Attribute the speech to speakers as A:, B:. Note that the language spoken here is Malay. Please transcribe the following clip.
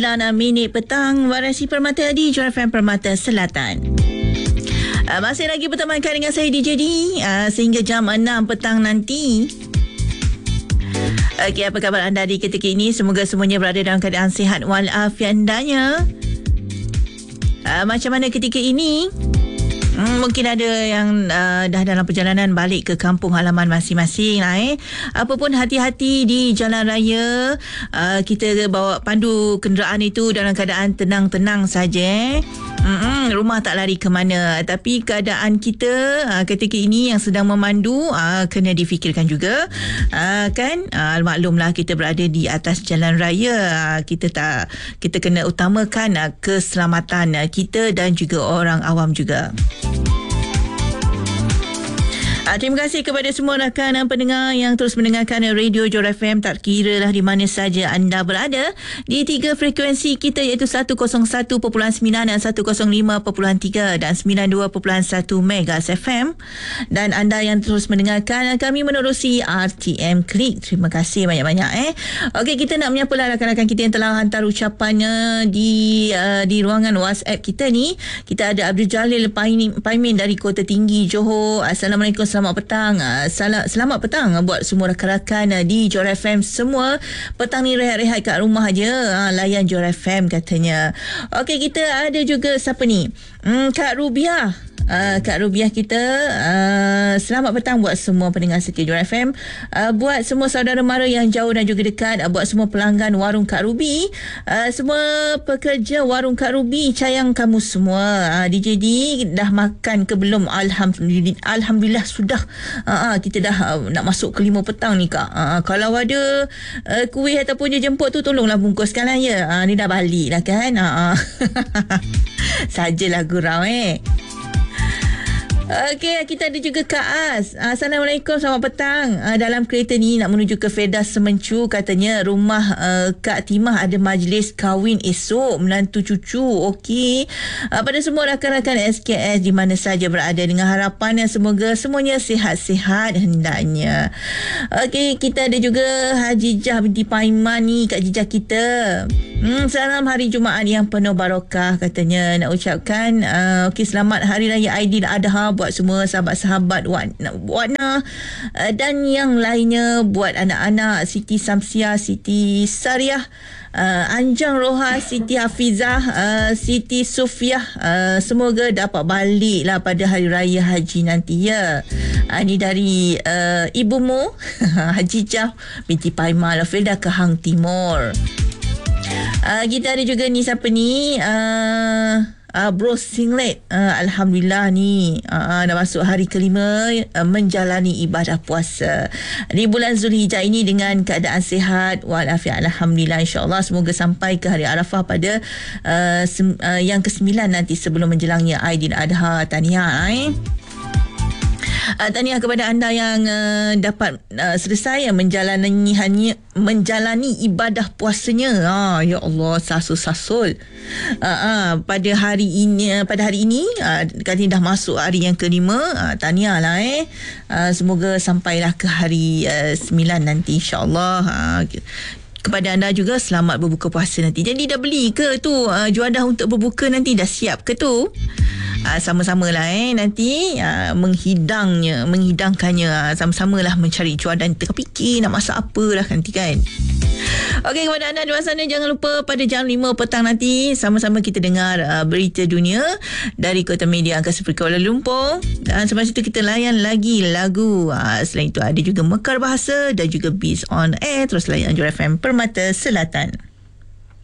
A: minit petang, Warasi Permata di Johor FM Permata Selatan. Masih lagi bertemankan dengan saya DJ D sehingga jam 6 petang nanti. Okey, apa khabar anda di ketika ini? Semoga semuanya berada dalam keadaan sihat walafiat andanya. Macam mana ketika ini? Mungkin ada yang dah dalam perjalanan balik ke kampung halaman masing-masing lah. Apa pun hati-hati di jalan raya. Kita bawa pandu kenderaan itu dalam keadaan tenang-tenang saja. Rumah tak lari ke mana. Tapi keadaan kita ketika ini yang sedang memandu kena difikirkan juga. Maklumlah kita berada di atas jalan raya. Kita kena utamakan keselamatan kita dan juga orang awam juga. Terima kasih kepada semua rakan pendengar yang terus mendengarkan Radio Johor FM, tak kira lah di mana saja anda berada di 3 frekuensi kita, iaitu 101.9 dan 105.3 dan 92.1 Megas FM. Dan anda yang terus mendengarkan kami menerusi RTM Klik, terima kasih banyak-banyak. Okey, kita nak menyapa lah rakan-rakan kita yang telah hantar ucapannya di ruangan WhatsApp kita ni. Kita ada Abdul Jalil Paimin dari Kota Tinggi, Johor. Assalamualaikum, selamat petang. Selamat petang buat semua rakan-rakan di Johor FM semua. Petang ni rehat-rehat kat rumah aja, layan Johor FM katanya. Okey, kita ada juga siapa ni? Kak Rubiah. Kak Rubiah kita, selamat petang buat semua pendengar setia Johor FM, buat semua saudara mara yang jauh dan juga dekat, buat semua pelanggan warung Kak Ruby, semua pekerja warung Kak Ruby, sayang kamu semua. DJ D dah makan ke belum? Alhamdulillah sudah. Kita dah nak masuk ke 5 petang ni Kak. Kalau ada kuih ataupun jemput tu, tolonglah bungkuskan lah ya. Ni dah balik lah kan. Sajalah gurau Okey, kita ada juga Kak As. Assalamualaikum, selamat petang. Dalam kereta ni nak menuju ke Fedas Semencu, katanya rumah Kak Timah ada majlis kahwin esok menantu cucu. Okey. Pada semua rakan-rakan SKS di mana saja berada, dengan harapan semoga semuanya sihat-sihat hendaknya. Okey, kita ada juga Hajijah binti Paiman ni, Kak Jijah kita. Salam hari Jumaat yang penuh barakah, katanya. Nak ucapkan okey, selamat Hari Raya Aidiladha buat semua sahabat-sahabat Wana dan yang lainnya, buat anak-anak Siti Samsia, Siti Sariah, Anjang Roha, Siti Hafizah, Siti Sufiah. Semoga dapat balik lah pada Hari Raya Haji nanti ya. Ini dari ibumu Hajijah binti Paimal Felda Kehang Timur. Kita ada juga ni, siapa ni? Bro Singlet. Alhamdulillah ni dah masuk hari kelima menjalani ibadah puasa di bulan Zulhijjah ini dengan keadaan sihat walafiat. Alhamdulillah, insyaAllah semoga sampai ke hari Arafah pada yang ke-9 nanti sebelum menjelangnya Aidiladha. Tahniah tahniah kepada anda yang dapat selesai menjalani ibadah puasanya. Ya Allah, sasul-sasul. Pada hari ini katanya dah masuk hari yang kelima. Tahniah lah semoga sampailah ke hari 9 nanti, insyaAllah. Kepada anda juga selamat berbuka puasa nanti. Jadi dah beli ke tu juadah untuk berbuka nanti? Dah siap ke tu? Sama-samalah nanti menghidangkannya. Sama-samalah mencari juadan. Terfikir nak masak apalah nanti kan. Okey, kepada anda di luar sana, jangan lupa pada jam 5 petang nanti sama-sama kita dengar berita dunia dari Kota Media Angkasa Kuala Lumpur. Dan selepas itu kita layan lagi lagu. Selain itu ada juga Mekar Bahasa dan juga Biz on Air. Terus layan Johor FM Permata Selatan.